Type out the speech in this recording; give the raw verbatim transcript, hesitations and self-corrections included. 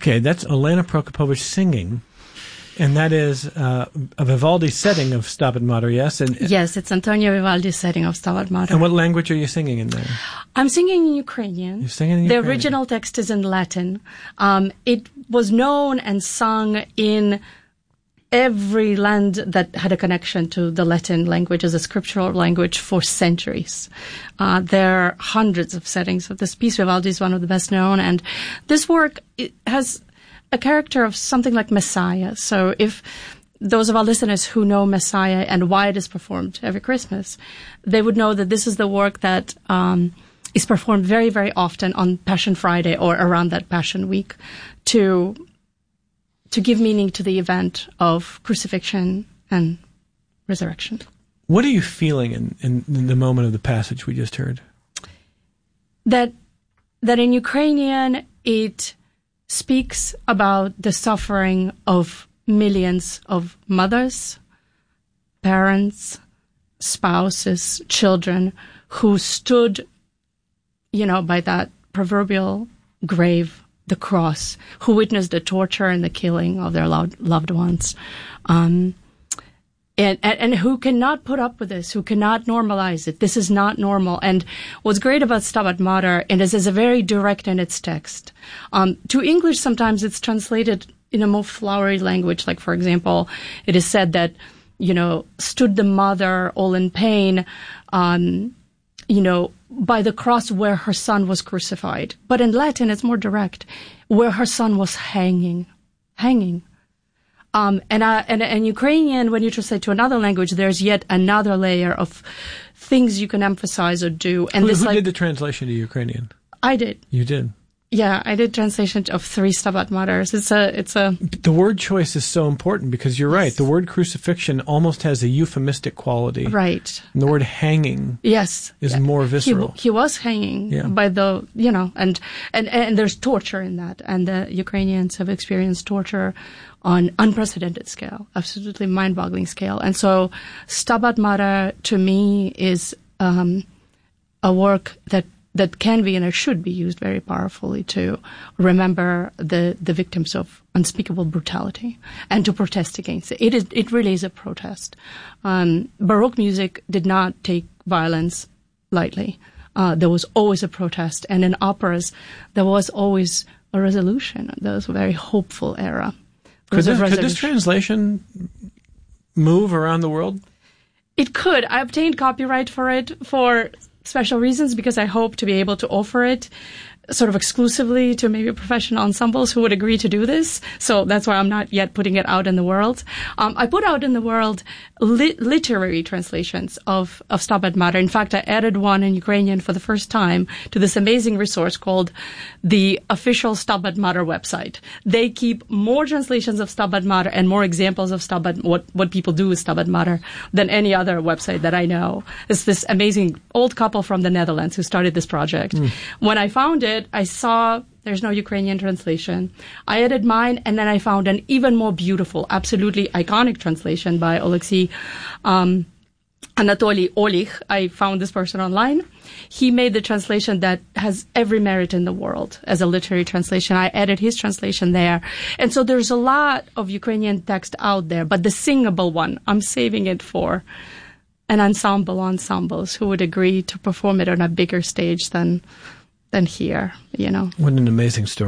Okay, that's Elena Prokopovich singing. And that is uh, a Vivaldi setting of Stabat Mater, yes? And, yes, it's Antonio Vivaldi's setting of Stabat Mater. And what language are you singing in there? I'm singing in Ukrainian. You're singing in the Ukrainian. original text is in Latin. Um, it was known and sung in every land that had a connection to the Latin language as a scriptural language for centuries. Uh, there are hundreds of settings of this piece. Vivaldi is one of the best known, and this work it has a character of something like Messiah. So if those of our listeners who know Messiah and why it is performed every Christmas, they would know that this is the work that um, is performed very, very often on Passion Friday or around that Passion Week to to give meaning to the event of crucifixion and resurrection. What are you feeling in, in, in the moment of the passage we just heard? That that in Ukrainian it speaks about the suffering of millions of mothers, parents, spouses, children who stood, you know, by that proverbial grave, the cross, who witnessed the torture and the killing of their loved, loved ones, um, and, and and who cannot put up with this, who cannot normalize it. This is not normal. And what's great about Stabat Mater, and this is a very direct in its text. Um, to English, sometimes it's translated in a more flowery language. Like, for example, it is said that, you know, stood the mother all in pain, um, you know, by the cross where her son was crucified. But in Latin, it's more direct, where her son was hanging, hanging. Um, and, uh, and, and Ukrainian, when you translate to another language, there's yet another layer of things you can emphasize or do. And who this, who like, did the translation to Ukrainian? I did. You did? Yeah, I did translation of three Stabat Maters. It's a, it's a. The word choice is so important because you're right. The word crucifixion almost has a euphemistic quality. Right. And the word hanging. Yes. Is yeah. more visceral. He, he was hanging yeah. by the, you know, and, and, and there's torture in that. And the Ukrainians have experienced torture on unprecedented scale, absolutely mind-boggling scale. And so Stabat Mater to me is, um, a work that that can be and it should be used very powerfully to remember the, the victims of unspeakable brutality and to protest against it. It is, it really is a protest. Um, Baroque music did not take violence lightly. Uh, there was always a protest, and in operas, there was always a resolution. There was a very hopeful era. Could this, could this translation move around the world? It could. I obtained copyright for it for special reasons because I hope to be able to offer it sort of exclusively to maybe professional ensembles who would agree to do this. So that's why I'm not yet putting it out in the world. Um, I put out in the world li- literary translations of, of Stabat Mater. In fact, I added one in Ukrainian for the first time to this amazing resource called the official Stabat Mater website. They keep more translations of Stabat Mater and more examples of Stabat, what, what people do with Stabat Mater than any other website that I know. It's this amazing old couple from the Netherlands who started this project. Mm. When I found it, I saw there's no Ukrainian translation. I added mine, and then I found an even more beautiful, absolutely iconic translation by Alexei um, Anatoly Olich. I found this person online. He made the translation that has every merit in the world as a literary translation. I added his translation there. And so there's a lot of Ukrainian text out there, but the singable one, I'm saving it for an ensemble ensembles who would agree to perform it on a bigger stage than than here, you know. What an amazing story.